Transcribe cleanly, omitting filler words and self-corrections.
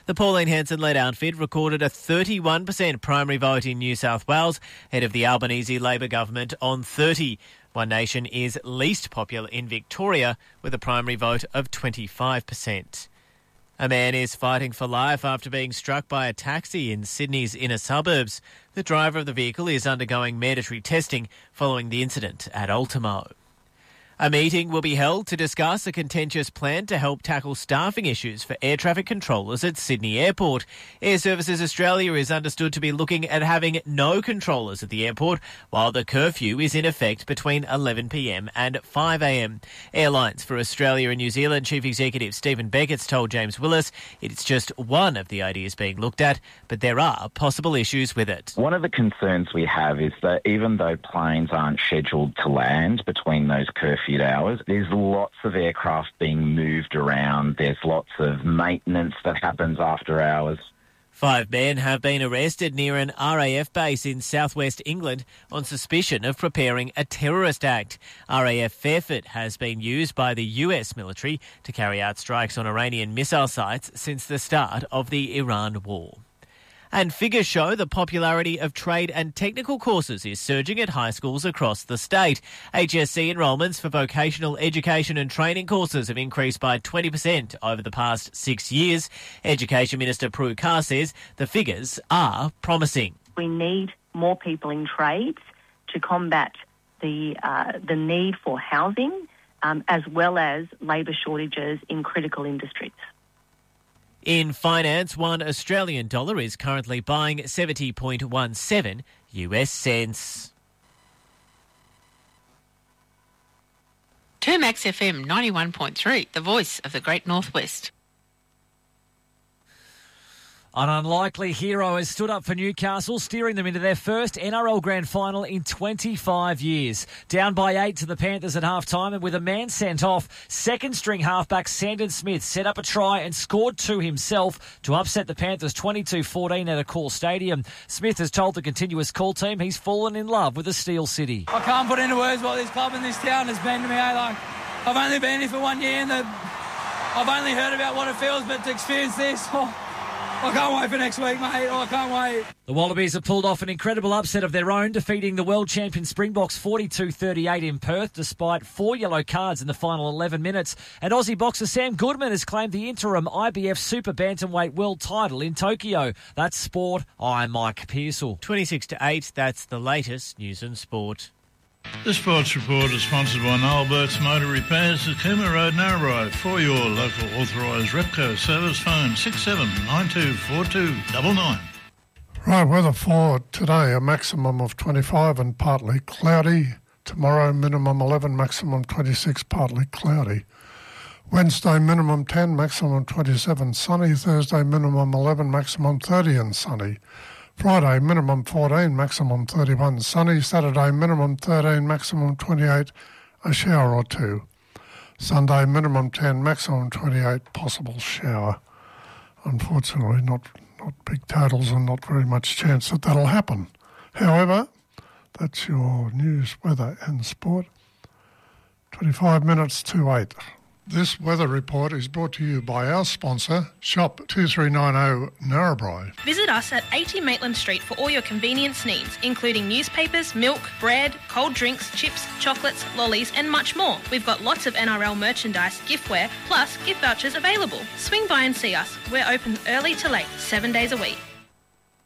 The Pauline Hanson-led outfit recorded a 31% primary vote in New South Wales, ahead of the Albanese Labor government on 30%. One Nation is least popular in Victoria, with a primary vote of 25%. A man is fighting for life after being struck by a taxi in Sydney's inner suburbs. The driver of the vehicle is undergoing mandatory testing following the incident at Ultimo. A meeting will be held to discuss a contentious plan to help tackle staffing issues for air traffic controllers at Sydney Airport. Air Services Australia is understood to be looking at having no controllers at the airport while the curfew is in effect between 11pm and 5am. Airlines for Australia and New Zealand Chief Executive Stephen Beckett's told James Willis it's just one of the ideas being looked at, but there are possible issues with it. One of the concerns we have is that even though planes aren't scheduled to land between those curfew hours, there's lots of aircraft being moved around. There's lots of maintenance that happens after hours. 5 men have been arrested near an RAF base in southwest England on suspicion of preparing a terrorist act. RAF Fairford has been used by the US military to carry out strikes on Iranian missile sites since the start of the Iran war. And figures show the popularity of trade and technical courses is surging at high schools across the state. HSC enrolments for vocational education and training courses have increased by 20% over the past 6 years. Education Minister Prue Carr says the figures are promising. We need more people in trades to combat the need for housing, as well as labour shortages in critical industries. In finance, $1 Australian dollar is currently buying 70.17 US cents. Termax FM 91.3, the voice of the Great Northwest. An unlikely hero has stood up for Newcastle, steering them into their first NRL Grand Final in 25 years. Down by 8 to the Panthers at half-time, and with a man sent off, second-string halfback Sandon Smith set up a try and scored 2 himself to upset the Panthers 22-14 at Accor Stadium. Smith has told the continuous call team he's fallen in love with the Steel City. I can't put into words what this club and this town has been to me. I've only been here for 1 year, and I've only heard about what it feels, but to experience this... I can't wait for next week, mate. I can't wait. The Wallabies have pulled off an incredible upset of their own, defeating the world champion Springboks 42-38 in Perth, despite 4 yellow cards in the final 11 minutes. And Aussie boxer Sam Goodman has claimed the interim IBF Super Bantamweight world title in Tokyo. That's sport. I'm Mike Pearsall. 26-8, that's the latest news and sport. The Sports Report is sponsored by Noel Burt's Motor Repairs at Cooma Road, Narrabri. For your local authorised Repco service, phone 67924299. Right, weather for today, a maximum of 25 and partly cloudy. Tomorrow, minimum 11, maximum 26, partly cloudy. Wednesday, minimum 10, maximum 27, sunny. Thursday, minimum 11, maximum 30 and sunny. Friday, minimum 14, maximum 31, sunny. Saturday, minimum 13, maximum 28, a shower or 2. Sunday, minimum 10, maximum 28, possible shower. Unfortunately, not big totals and not very much chance that that'll happen. However, that's your news, weather and sport. 25 minutes to 8. This weather report is brought to you by our sponsor, Shop 2390 Narrabri. Visit us at 80 Maitland Street for all your convenience needs, including newspapers, milk, bread, cold drinks, chips, chocolates, lollies and much more. We've got lots of NRL merchandise, giftware, plus gift vouchers available. Swing by and see us. We're open early to late, 7 days a week.